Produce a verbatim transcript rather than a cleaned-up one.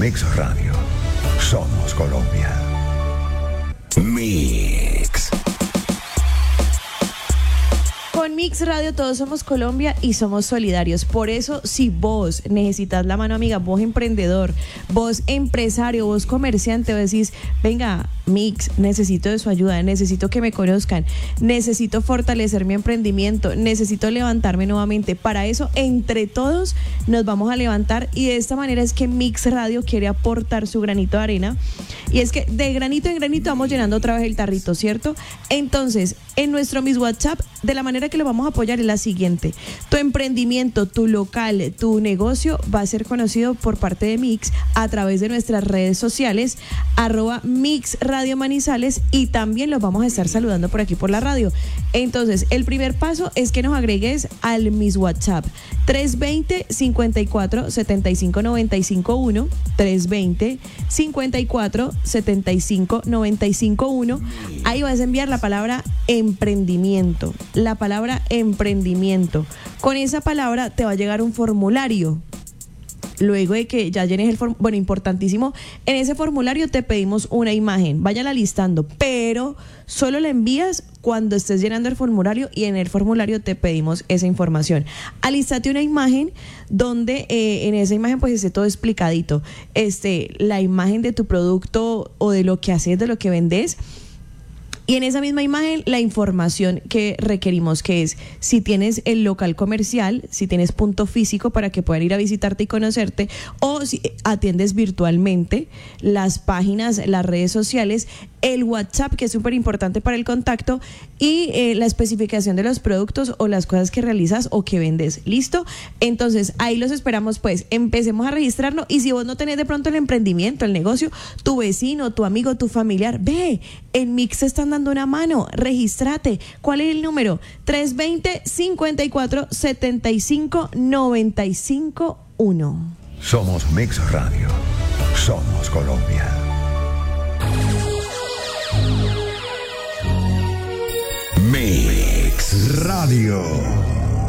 Mix Radio. Somos Colombia. Mix. Con Mix Radio todos somos Colombia y somos solidarios. Por eso, si vos necesitas la mano amiga, vos emprendedor, vos empresario, vos comerciante, vos decís, venga, Mix, necesito de su ayuda, necesito que me conozcan, necesito fortalecer mi emprendimiento, necesito levantarme nuevamente. Para eso, entre todos nos vamos a levantar, y de esta manera es que Mix Radio quiere aportar su granito de arena. Y es que de granito en granito vamos llenando otra vez el tarrito, ¿cierto? Entonces, en nuestro Miss WhatsApp, de la manera que lo vamos a apoyar es la siguiente: tu emprendimiento, tu local, tu negocio va a ser conocido por parte de Mix a través de nuestras redes sociales, arroba Mix Radio Manizales, y también los vamos a estar saludando por aquí por la radio. Entonces, el primer paso es que nos agregues al Miss WhatsApp tres veinte, cincuenta y cuatro, setenta y cinco, noventa y cinco uno, tres veinte, cincuenta y cuatro, setenta y cinco, noventa y cinco uno. Ahí vas a enviar la palabra emprendimiento, la palabra emprendimiento. Con esa palabra te va a llegar un formulario. Luego de que ya llenes el formulario, bueno, importantísimo, en ese formulario te pedimos una imagen, váyala listando, pero solo la envías cuando estés llenando el formulario, y en el formulario te pedimos esa información. Alístate una imagen donde eh, en esa imagen pues esté todo explicadito, este, la imagen de tu producto o de lo que haces, de lo que vendes. Y en esa misma imagen la información que requerimos, que es si tienes el local comercial, si tienes punto físico para que puedan ir a visitarte y conocerte, o si atiendes virtualmente, las páginas, las redes sociales, el WhatsApp, que es súper importante para el contacto, y eh, la especificación de los productos o las cosas que realizas o que vendes. ¿Listo? Entonces ahí los esperamos, pues empecemos a registrarnos. Y si vos no tenés de pronto el emprendimiento, el negocio, tu vecino, tu amigo, tu familiar, ve, en Mix te están dando una mano, regístrate. ¿Cuál es el número? tres veinte, cincuenta y cuatro, setenta y cinco, noventa y cinco uno. Somos Mix Radio. Somos Colombia. Mix Radio.